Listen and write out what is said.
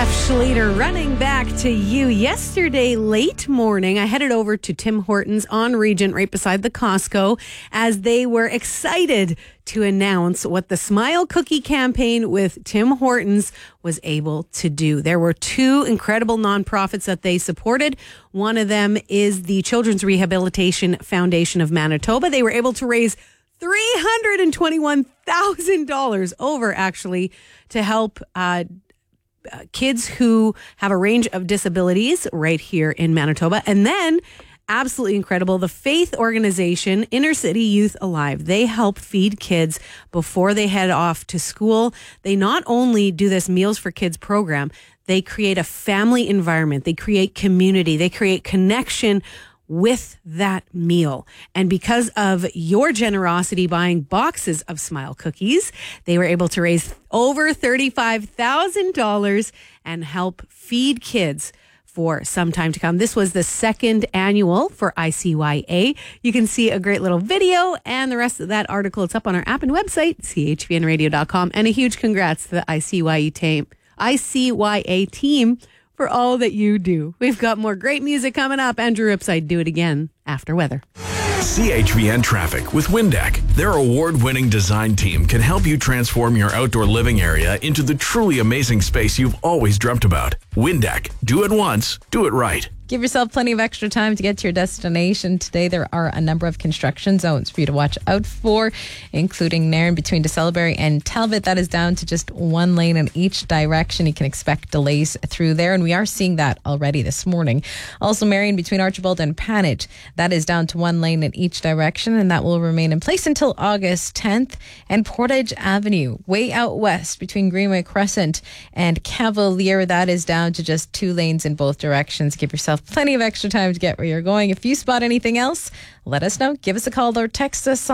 Steph Schlueter running back to you. Yesterday, late morning, I headed over to Tim Hortons on Regent right beside the Costco as they were excited to announce what the Smile Cookie campaign with Tim Hortons was able to do. There were two incredible nonprofits that they supported. One of them is the Children's Rehabilitation Foundation of Manitoba. They were able to raise $321,000 over, actually, to help kids who have a range of disabilities right here in Manitoba. And then, absolutely incredible, the faith organization Inner City Youth Alive. They help feed kids before they head off to school. They not only do this Meals for Kids program, they create a family environment. They create community. They create connection with that meal. And because of your generosity buying boxes of Smile cookies, they were able to raise over $35,000 and help feed kids for some time to come. This was the second annual for ICYA. You can see a great little video and the rest of that article. It's up on our app and website, chvnradio.com. And a huge congrats to the ICYA team for all that you do. We've got more great music coming up. Andrew Ripside, Do It Again after weather. CHVN Traffic with Windeck. Their award-winning design team can help you transform your outdoor living area into the truly amazing space you've always dreamt about. Windeck. Do it once. Do it right. Give yourself plenty of extra time to get to your destination. Today, there are a number of construction zones for you to watch out for, including Nairn between DeSalbury and Talbot. That is down to just one lane in each direction. You can expect delays through there, and we are seeing that already this morning. Also, Marion between Archibald and Panage. That is down to one lane in each direction, and that will remain in place until August 10th. And Portage Avenue, way out west between Greenway Crescent and Cavalier. That is down to just two lanes in both directions. Give yourself plenty of extra time to get where you're going. If you spot anything else, let us know. Give us a call or text us